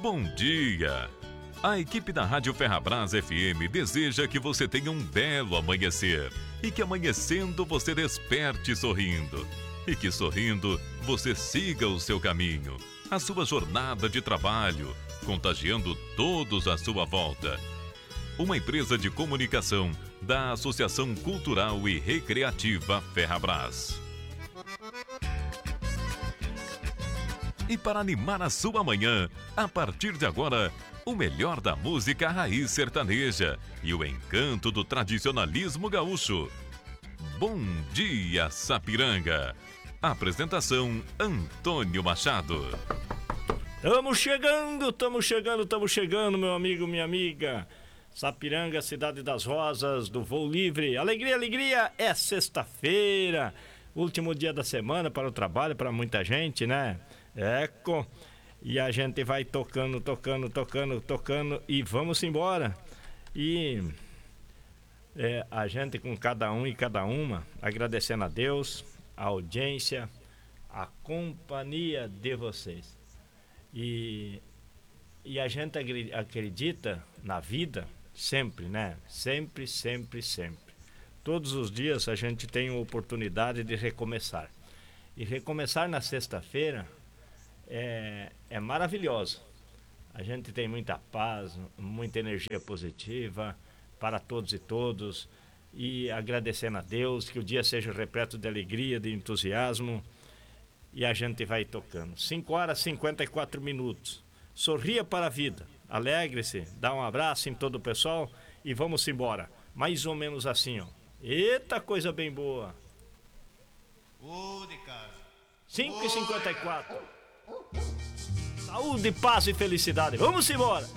Bom dia! A equipe da Rádio Ferrabras FM deseja que você tenha um belo amanhecer e que amanhecendo você desperte sorrindo. E que sorrindo você siga o seu caminho, a sua jornada de trabalho, contagiando todos à sua volta. Uma empresa de comunicação da Associação Cultural e Recreativa Ferrabras. E para animar a sua manhã, a partir de agora, o melhor da música raiz sertaneja e o encanto do tradicionalismo gaúcho. Bom dia, Sapiranga! Apresentação, Antônio Machado. Estamos chegando, meu amigo, minha amiga. Sapiranga, cidade das rosas, do voo livre. Alegria, alegria, é sexta-feira. Último dia da semana para o trabalho, para muita gente, né? Eco. E a gente vai tocando e vamos embora. E a gente com cada um e cada uma, agradecendo a Deus, a audiência, a companhia de vocês. E a gente acredita na vida sempre, né? Sempre. Todos os dias a gente tem a oportunidade de recomeçar. E recomeçar na sexta-feira é maravilhoso. A gente tem muita paz, muita energia positiva para todos e todos. E agradecendo a Deus, que o dia seja repleto de alegria, de entusiasmo. E a gente vai tocando. 5h54. Sorria para a vida, alegre-se, dá um abraço em todo o pessoal e vamos embora. Mais ou menos assim, ó. Eita, coisa bem boa. De casa. 5h54. Saúde, paz e felicidade. Vamos embora.